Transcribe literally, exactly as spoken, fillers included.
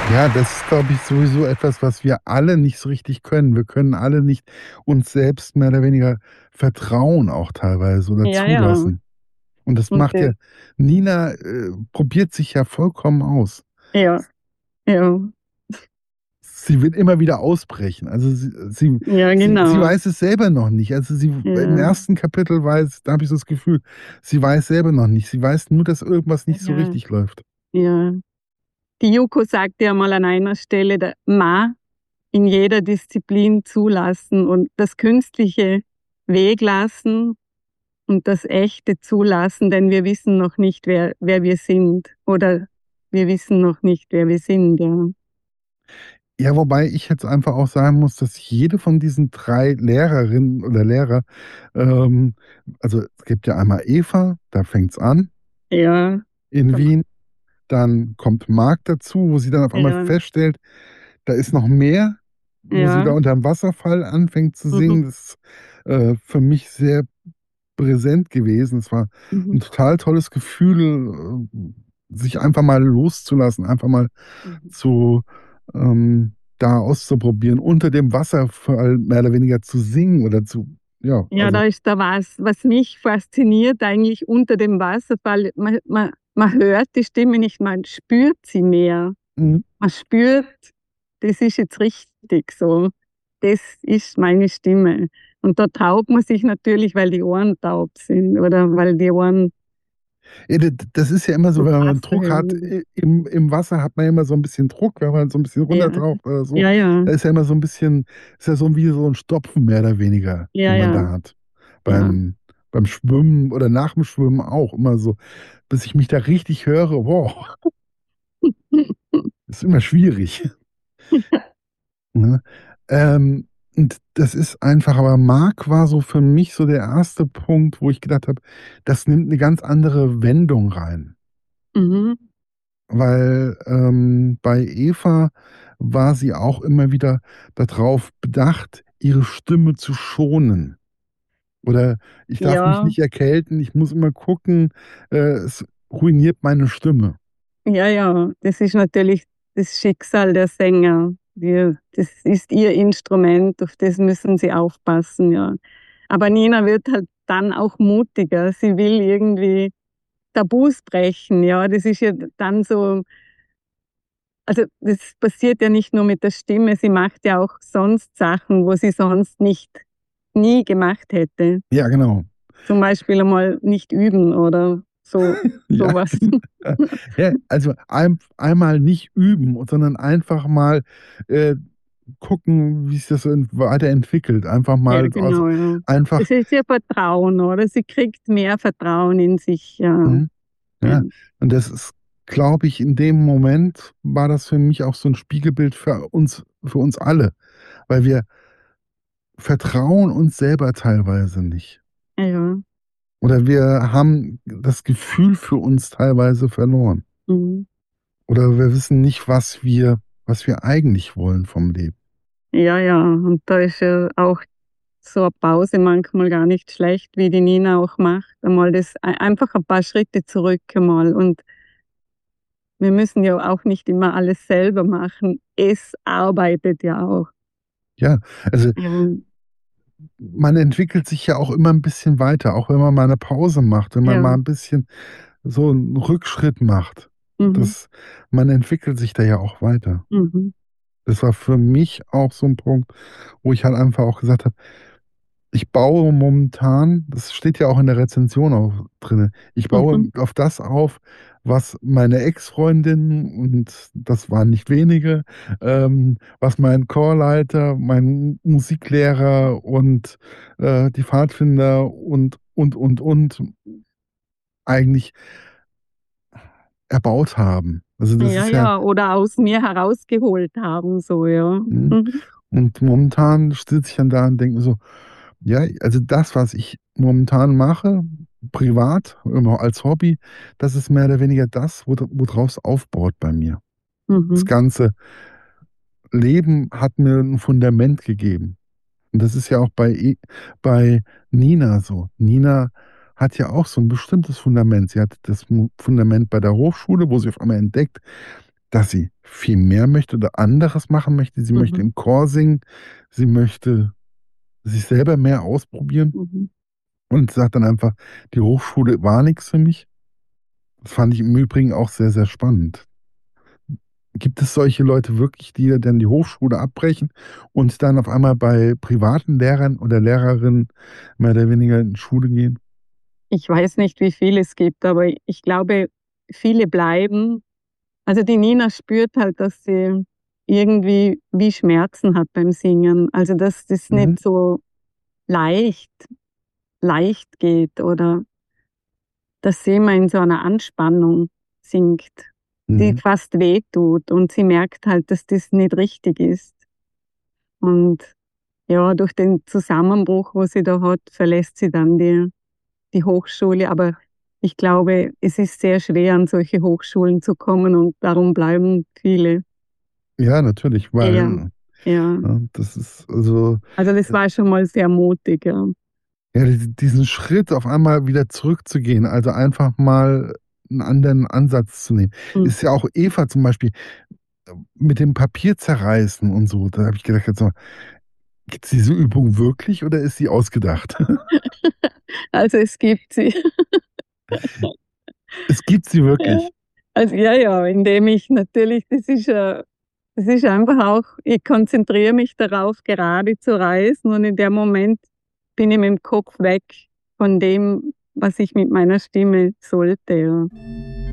Ja, das ist, glaube ich, sowieso etwas, was wir alle nicht so richtig können. Wir können alle nicht uns selbst mehr oder weniger vertrauen auch teilweise oder Ja, ja. zulassen. Und das Und macht das ja Nina, äh, probiert sich ja vollkommen aus. ja, ja. Sie wird immer wieder ausbrechen. Also, sie sie Ja, sie sie genau. weiß es selber noch nicht. Also, sie im Ja, ersten Kapitel weiß da habe ich so das Gefühl, sie weiß selber noch nicht. Sie weiß nur, dass irgendwas nicht so ja, richtig läuft. ja. Die Yuko sagte ja mal an einer Stelle, da Ma in jeder Disziplin zulassen und das Künstliche weglassen und das Echte zulassen, denn wir wissen noch nicht, wer wer wir sind oder wir wissen noch nicht, wer wir sind, ja. Ja, wobei ich jetzt einfach auch sagen muss, dass jede von diesen drei Lehrerinnen oder Lehrer, ähm also, es gibt ja einmal Eva, da fängt's an Ja, in da Wien. Dann kommt Marc dazu, wo sie dann auf einmal ja, feststellt, da ist noch mehr, wo sie da ja, unterm Wasserfall anfängt zu mhm, singen. Das ist, äh, für mich sehr präsent gewesen. Es war mhm, 'n total tolles Gefühl, äh, sich einfach mal loszulassen, einfach mal mhm. zu ähm, da auszuprobieren, unter dem Wasserfall mehr oder weniger zu singen oder zu ja, Ja, also da ist da was, was mich fasziniert eigentlich unter dem Wasserfall. Man man man hört die Stimme nicht, man spürt sie mehr. mhm. Man spürt, das ist jetzt richtig so. Das ist meine Stimme. Und da taubt man sich natürlich, weil die Ohren taub sind oder weil die Ohren Ja, d d das ist ja immer so, das wenn man Wasser Druck hat, hören. i im im Wasser hat man ja immer so 'n bisschen Druck, wenn man so 'n bisschen Ja, runtertaucht oder so. ja, ja, Da ist ja immer so 'n bisschen ist ja so wie so 'n Stopfen mehr oder weniger, ja, den man ja, da hat. ja. Beim beim Schwimmen oder nach'm Schwimmen auch immer so, bis ich mich da richtig höre, wow, ist immer schwierig, ne? Ähm, und das ist einfach aber Marc war so für mich so der erste Punkt, wo ich gedacht habe, das nimmt 'ne ganz andere Wendung rein. Mhm. Weil, ähm, bei Eva war sie auch immer wieder da drauf bedacht, ihre Stimme zu schonen. Oder: „Ich darf mich Ja, nicht erkälten, ich muss immer gucken, äh, es ruiniert meine Stimme." ja, ja. Das ist natürlich das Schicksal der Sänger. Wir das ist ihr Instrument, auf das müssen sie aufpassen, ja. Aber Nina wird halt dann auch mutiger. Sie will irgendwie Tabus brechen, ja. Das ist ja dann so, also, das passiert ja nicht nur mit der Stimme, sie macht ja auch sonst Sachen, wo sie sonst nicht nie gemacht hätte. Ja, genau. Zum Beispiel einmal nicht üben oder so Ja, so was. ja. Ja, also ein einmal nicht üben, sondern einfach mal, äh, gucken, wie sich das so ent weiterentwickelt. Einfach Ja, mal also genau, ja. einfach Es ist ihr Vertrauen, oder? Sie kriegt mehr Vertrauen in sich, ja. mhm. Ja, Ja, und das ist, glaube ich, in dem Moment war das für mich auch so 'n Spiegelbild für uns für uns alle, weil wir vertrauen uns selber teilweise nicht. ja. Oder wir haben das Gefühl für uns teilweise verloren. Mhm. Oder wir wissen nicht, was wir was wir eigentlich wollen vom Leben. Ja, ja. Und da ist ja auch so 'ne Pause manchmal gar nicht schlecht, wie die Nina auch macht. Einmal das ei einfach ein paar Schritte zurück einmal. Und wir müssen ja auch nicht immer alles selber machen. Es arbeitet ja auch. Ja, also Ja, man entwickelt sich ja auch immer 'n bisschen weiter, auch wenn man mal 'ne Pause macht, wenn man ja. mal 'n bisschen so 'n Rückschritt macht. Mhm, Das man entwickelt sich da ja auch weiter. mhm, Das war für mich auch so 'n Punkt, wo ich halt einfach auch gesagt habe: „Ich baue momentan" das steht ja auch in der Rezension auch drinne, „ich mhm. baue auf das auf, was meine Ex-Freundin" und das waren nicht wenige, ähm, „was mein Chorleiter, mein Musiklehrer und, äh, die Pfadfinder und, und, und, und eigentlich erbaut haben." Also, das Ja, ist ja ja, oder aus mir herausgeholt haben, so, ja. mhm. Mhm, Und momentan sitze ich dann da und denke mir so: „Ja, also das, was ich momentan mache, privat, immer als Hobby, das ist mehr oder weniger das, wo worauf es aufbaut bei mir." Das mhm. ganze Leben hat mir 'n Fundament gegeben. Und das ist ja auch bei e bei Nina so. Nina hat ja auch so 'n bestimmtes Fundament. Sie hat das Mu Fundament bei der Hochschule, wo sie auf einmal entdeckt, dass sie viel mehr möchte oder anderes machen möchte. Sie möchte Mhm. im Chor singen, sie möchte sich selber mehr ausprobieren Mhm. und sagt dann einfach: „Die Hochschule war nix für mich.“ Das fand ich im Übrigen auch sehr, sehr spannend. Gibt es solche Leute wirklich, die dann die Hochschule abbrechen und dann auf einmal bei privaten Lehrern oder Lehrerinnen mehr oder weniger in Schule gehen? Ich weiß nicht, wie viel es gibt, aber ich glaube, viele bleiben. Also, die Nina spürt halt, dass sie irgendwie wie Schmerzen hat beim Singen. Also, dass das Mhm. nicht so leicht leicht geht oder dass sie immer in so einer Anspannung singt, die Mhm. fast wehtut und sie merkt halt, dass das nicht richtig ist. Und ja, durch den Zusammenbruch, wo sie da hat, verlässt sie dann die die Hochschule. Aber ich glaube, es ist sehr schwer, an solche Hochschulen zu kommen und darum bleiben viele. Ja, natürlich, Ja, weil, ja. ja, das ist also Also, das äh war schon mal sehr mutig, ja. Ja, diesen diesen Schritt auf einmal wieder zurückzugehen, also einfach mal 'n anderen Ansatz zu nehmen. Mhm. Ist ja auch Eva zum Beispiel, ähm, mit dem Papier zerreißen und so. Da habe ich gedacht: „Jetzt mal, gibt's diese Übung wirklich oder ist sie ausgedacht?“ Also, es gibt sie. Es gibt sie Ja. wirklich? Also, ja, ja, indem ich natürlich das ist ja das ist einfach auch ich konzentriere mich darauf, gerade zu reißen und in dem Moment bin ich mit'm Kopf weg von dem, was ich mit meiner Stimme sollte, ja.